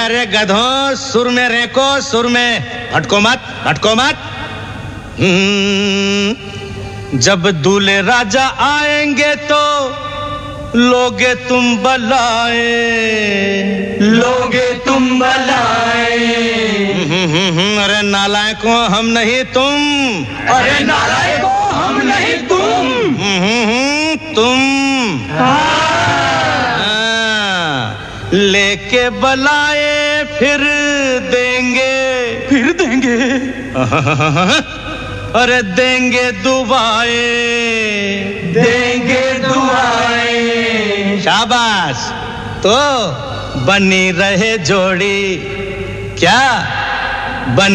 अरे गधों, सुर में रेको, सुर में भटको मत, भटको मत। जब दूल्हे राजा आएंगे तो लोगे तुम बलाए, लोगे तुम बलाए। अरे नालायकों हम नहीं तुम, अरे नालायकों हम नहीं तुम, तुम। लेके बलाए फिर देंगे, फिर देंगे। अरे देंगे दुआएं, देंगे दुआएं। शाबाश। तो बनी रहे जोड़ी, क्या बनी